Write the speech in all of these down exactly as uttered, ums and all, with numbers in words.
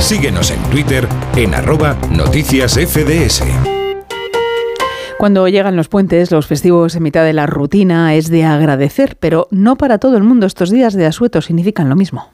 Síguenos en Twitter en arroba noticias F D S. Cuando llegan los puentes, los festivos en mitad de la rutina, es de agradecer, pero no para todo el mundo. Estos días de asueto significan lo mismo.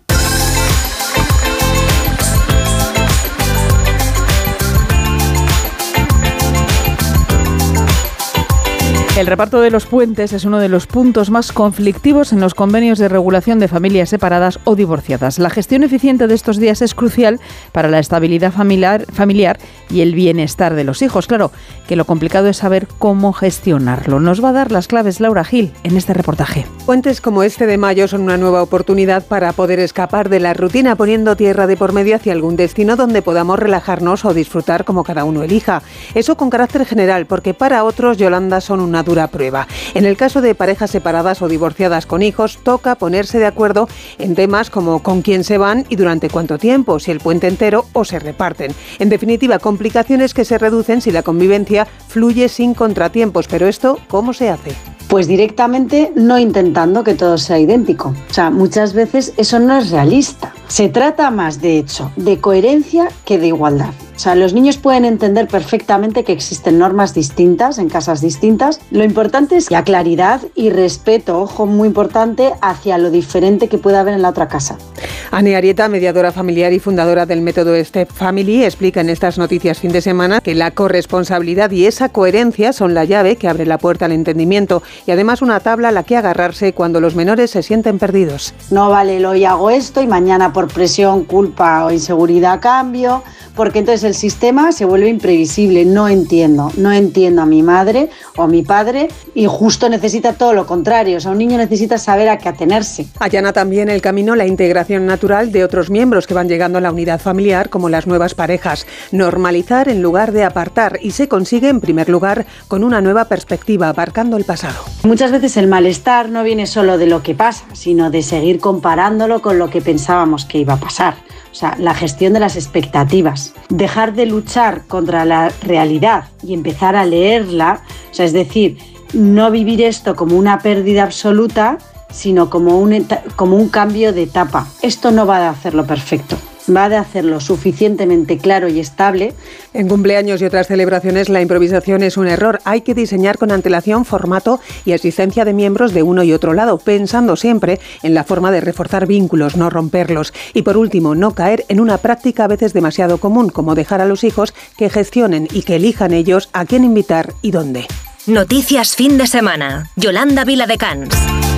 El reparto de los puentes es uno de los puntos más conflictivos en los convenios de regulación de familias separadas o divorciadas. La gestión eficiente de estos días es crucial para la estabilidad familiar, familiar y el bienestar de los hijos. Claro que lo complicado es saber cómo gestionarlo. Nos va a dar las claves Laura Gil en este reportaje. Puentes como este de mayo son una nueva oportunidad para poder escapar de la rutina poniendo tierra de por medio hacia algún destino donde podamos relajarnos o disfrutar como cada uno elija. Eso con carácter general, porque para otros, Yolanda, son una dura prueba. En el caso de parejas separadas o divorciadas con hijos, toca ponerse de acuerdo en temas como con quién se van y durante cuánto tiempo, si el puente entero o se reparten. En definitiva, complicaciones que se reducen si la convivencia fluye sin contratiempos. Pero esto, ¿cómo se hace? Pues directamente no intentando que todo sea idéntico. O sea, muchas veces eso no es realista. Se trata más, de hecho, de coherencia que de igualdad. O sea, los niños pueden entender perfectamente que existen normas distintas en casas distintas. Lo importante es la claridad y respeto, ojo, muy importante, hacia lo diferente que pueda haber en la otra casa. Ane Arieta, mediadora familiar y fundadora del método Step Family, explica en estas noticias fin de semana que la corresponsabilidad y esa coherencia son la llave que abre la puerta al entendimiento y además una tabla a la que agarrarse cuando los menores se sienten perdidos. No vale, hoy hago esto y mañana por presión, culpa o inseguridad cambio, porque entonces el sistema se vuelve imprevisible. No entiendo, no entiendo a mi madre o a mi padre y justo necesita todo lo contrario. O sea, un niño necesita saber a qué atenerse. Allana también el camino la integración natural de otros miembros que van llegando a la unidad familiar, como las nuevas parejas. Normalizar en lugar de apartar, y se consigue en primer lugar con una nueva perspectiva, abarcando el pasado. Muchas veces el malestar no viene solo de lo que pasa, sino de seguir comparándolo con lo que pensábamos que iba a pasar. O sea, la gestión de las expectativas. Dejar de luchar contra la realidad y empezar a leerla. O sea, es decir, no vivir esto como una pérdida absoluta, sino como un, eta- como un cambio de etapa. Esto no va a hacerlo perfecto. Va de hacerlo suficientemente claro y estable. En cumpleaños y otras celebraciones la improvisación es un error. Hay que diseñar con antelación formato y asistencia de miembros de uno y otro lado, pensando siempre en la forma de reforzar vínculos, no romperlos. Y por último, no caer en una práctica a veces demasiado común, como dejar a los hijos que gestionen y que elijan ellos a quién invitar y dónde. Noticias fin de semana. Yolanda Viladecans.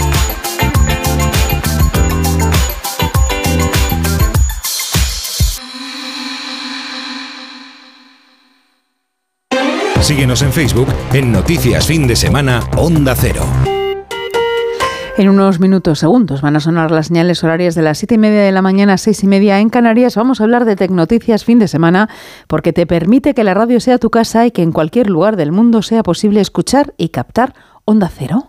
Síguenos en Facebook en Noticias Fin de Semana Onda Cero. En unos minutos, segundos, van a sonar las señales horarias de las siete y media de la mañana a seis y media en Canarias. Vamos a hablar de Tecnoticias Fin de Semana porque te permite que la radio sea tu casa y que en cualquier lugar del mundo sea posible escuchar y captar Onda Cero.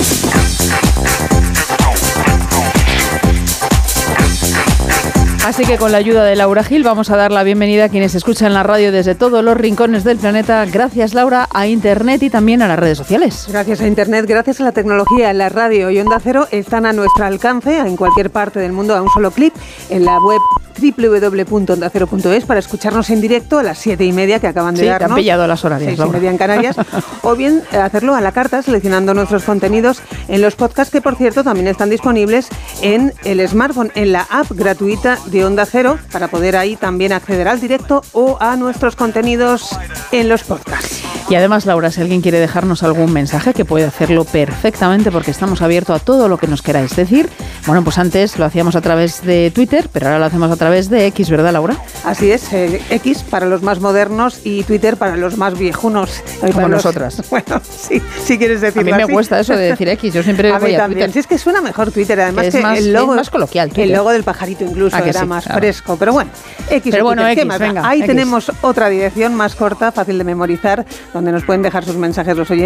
Así que con la ayuda de Laura Gil vamos a dar la bienvenida a quienes escuchan la radio desde todos los rincones del planeta. Gracias, Laura, a Internet y también a las redes sociales. Gracias a Internet, gracias a la tecnología, la radio y Onda Cero están a nuestro alcance en cualquier parte del mundo a un solo clic en la web doble u doble u doble u punto onda cero punto es para escucharnos en directo a las siete y media que acaban de sí, darnos. Sí, te han pillado las horarias, seis y media en Canarias. O bien hacerlo a la carta seleccionando nuestros contenidos en los podcasts que, por cierto, también están disponibles en el smartphone, en la app gratuita de Onda Cero, para poder ahí también acceder al directo o a nuestros contenidos en los podcasts. Y además, Laura, si alguien quiere dejarnos algún mensaje, que puede hacerlo perfectamente porque estamos abiertos a todo lo que nos queráis decir. Bueno, pues antes lo hacíamos a través de Twitter, pero ahora lo hacemos a través de X, ¿verdad, Laura? Así es, eh, X para los más modernos y Twitter para los más viejunos. Como los, nosotras. Bueno, sí, si quieres decirlo así. A mí me cuesta eso de decir X, yo siempre a voy mí a también. Twitter. Si es que suena mejor Twitter, además que es que más, el logo es más coloquial. Twitter. El logo del pajarito incluso ah, era sí, más claro. fresco, pero bueno, X. Pero bueno, Twitter, X, venga, ahí X. tenemos otra dirección más corta, fácil de memorizar, donde nos pueden dejar sus mensajes los oyentes.